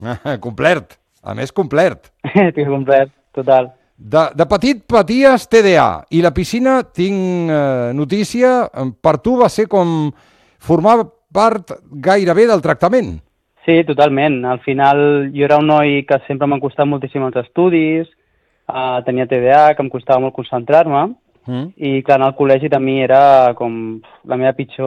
Complert, a més complert. Estic complet, total. De petit paties TDA i la piscina, tinc notícia, per tu va ser com formar part gairebé del tractament. Sí, totalment. Al final jo era un noi que sempre m'han costat moltíssim els estudis, tenia TDA, que em costava molt concentrar-me, i clar, en el col·legi també era com el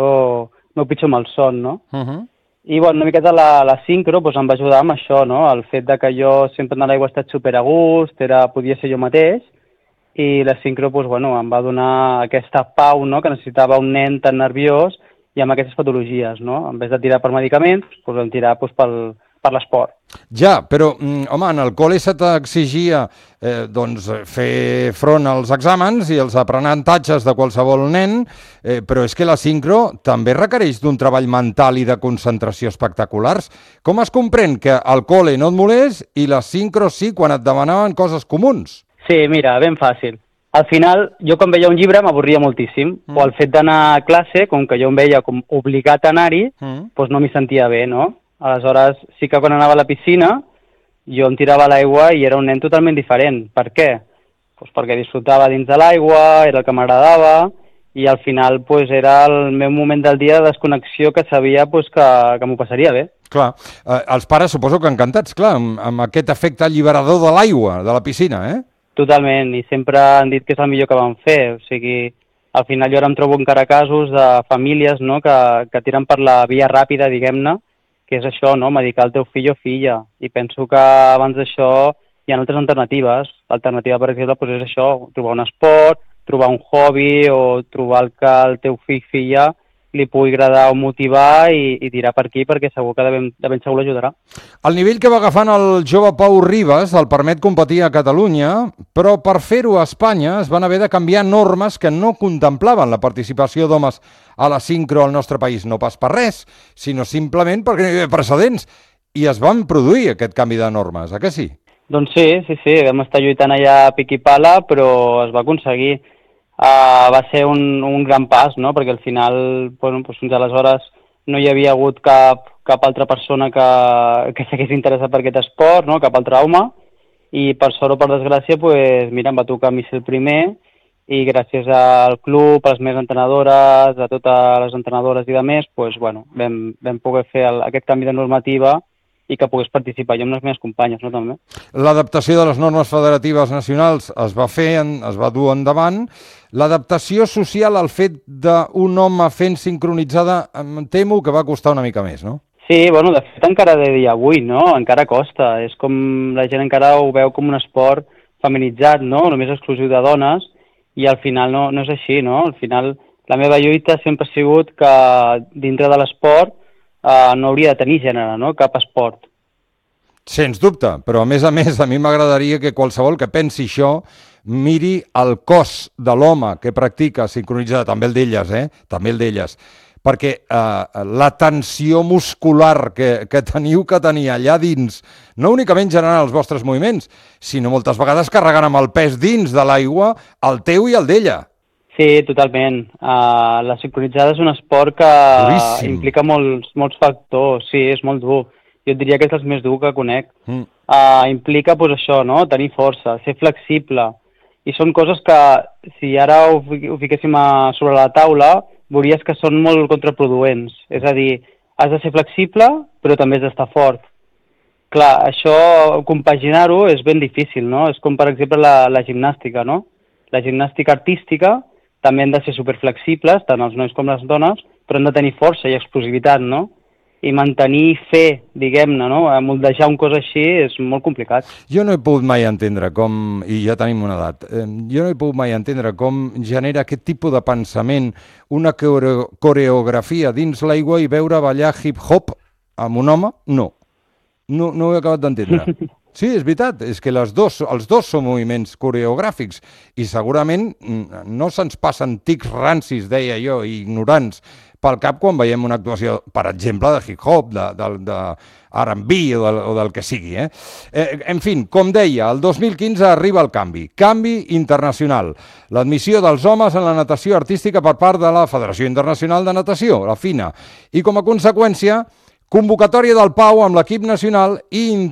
meu pitjor malson, no? I bueno, una miqueta la sincro doncs, em va ajudar amb això, no? El fet de que jo sempre en l'aigua he estat super a gust, podia ser jo mateix, i la sincro doncs, bueno, em va donar aquesta pau, no?, que necessitava un nen tan nerviós i amb aquestes patologies, no? En vez de tirar per medicaments, doncs vam tirar doncs, per l'esport. Ja, però, home, en el col·le se t'exigia doncs, fer front als exàmens i els aprenentatges de qualsevol nen, però és que la sincro també requereix d'un treball mental i de concentració espectaculars. Com es comprèn que el col·le no et molés i la sincro sí quan et demanaven coses comuns? Sí, mira, ben fàcil. Al final, jo quan veia un llibre m'avorria moltíssim, o el fet d'anar a classe, com que jo em veia com obligat a anar-hi, doncs no m'hi sentia bé, no? Aleshores, sí que quan anava a la piscina, jo em tirava a l'aigua i era un nen totalment diferent. Per què? Doncs perquè disfrutava dins de l'aigua, era el que m'agradava, i al final doncs, era el meu moment del dia de desconnexió que sabia doncs, que m'ho passaria bé. Clar, els pares suposo que encantats, clar, amb aquest efecte alliberador de l'aigua, de la piscina, eh? Totalment, i sempre han dit que és el millor que van fer. O sigui, al final jo ara em trobo encara casos de famílies, no?, que tiren per la via ràpida, diguem-ne, que és això, no?, medicar el teu fill o filla. I penso que abans d'això hi ha altres alternatives. L'alternativa, per exemple, doncs és això, trobar un esport, trobar un hobby o trobar el que el teu fill o filla li pugui agradar o motivar i tirar per aquí, perquè segur que de ben segur l'ajudarà. El nivell que va agafant el jove Pau Ribas el permet competir a Catalunya, però per fer-ho a Espanya es van haver de canviar normes que no contemplaven la participació d'homes a la sincro al nostre país, no pas per res, sinó simplement perquè no hi havia precedents. I es van produir aquest canvi de normes, que sí? Doncs sí, vam estar lluitant allà a pic i pala, però es va aconseguir. Va ser un gran pas, no?, perquè al final, bueno, doncs fins aleshores no hi havia hagut cap altra persona que s'hagués interessat per aquest esport, no?, cap altre home, i per sort o per desgràcia, pues, mira, em va tocar a mi ser el primer, i gràcies al club, a les meves entrenadores, a totes les entrenadores i de més, pues, bueno, vam poder fer aquest canvi de normativa i que pogués participar jo amb les meves companyes, no, també. L'adaptació de les normes federatives nacionals es va dur endavant. L'adaptació social al fet d'un home fent sincronitzada, em temo que va costar una mica més, no? Sí, bueno, de fet encara de dia avui, no? Encara costa. És com la gent encara ho veu com un esport feminitzat, no? Només exclusiu de dones, i al final no és així, no? Al final la meva lluita sempre ha sigut que dintre de l'esport no hauria de tenir gènere, no?, cap esport. Sens dubte, però a més, a mi m'agradaria que qualsevol que pensi això miri el cos de l'home que practica sincronitzada, també el d'elles, també el d'elles, perquè la tensió muscular que teniu que tenir allà dins, no únicament generant els vostres moviments, sinó moltes vegades carregant amb el pes dins de l'aigua el teu i el d'ella. Sí, totalment. La sincronitzada és un esport que implica molts factors. Sí, és molt dur. Jo et diria que és el més dur que conec. Implica, doncs, això, no?, tenir força, ser flexible. I són coses que, si ara ho fiquéssim sobre la taula, veuries que són molt contraproduents. És a dir, has de ser flexible, però també has d'estar fort. Clar, això, compaginar-ho és ben difícil, no? És com, per exemple, la gimnàstica, no? La gimnàstica artística també han de ser superflexibles, tant els nois com les dones, però han de tenir força i explosivitat, no? I mantenir fe, diguem-ne, no? Moldejar un cos així és molt complicat. Jo no he pogut mai entendre com, i ja tenim una edat, jo no he pogut mai entendre com genera aquest tipus de pensament una coreografia dins l'aigua i veure ballar hip-hop amb un home? No ho he acabat d'entendre. Sí, és veritat, és que els dos són moviments coreogràfics i segurament no se'ns passen tics rancis, deia jo, i ignorants pel cap quan veiem una actuació, per exemple, de hip-hop, de R&B o del que sigui. En fi, com deia, el 2015 arriba el canvi internacional. L'admissió dels homes en la natació artística per part de la Federació Internacional de Natació, la FINA, i com a conseqüència, convocatòria del Pau amb l'equip nacional i